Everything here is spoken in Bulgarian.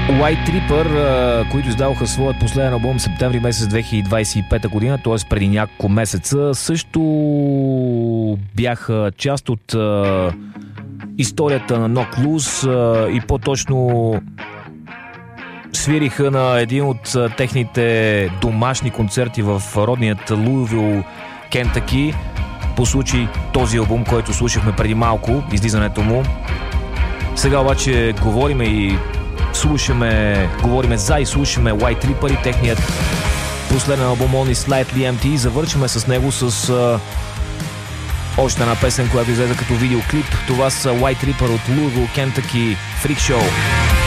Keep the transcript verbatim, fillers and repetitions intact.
White Tripper, които издаваха своят последен албум септември месец две хиляди двадесет и пета година, т.е. преди няколко месеца, също бяха част от а, историята на Knocked Loose а, и по-точно свириха на един от а, техните домашни концерти в родният Луивил, Кентъки, по случай този албум, който слушахме преди малко, излизането му. Сега обаче говориме и слушаме, говориме за и слушаме White Tripper и техният последен албум Only Slightly Empty. Завършваме с него с а, още една песен, която излезе като видеоклип. Това са White Tripper от Louisville, Kentucky, Freak Show.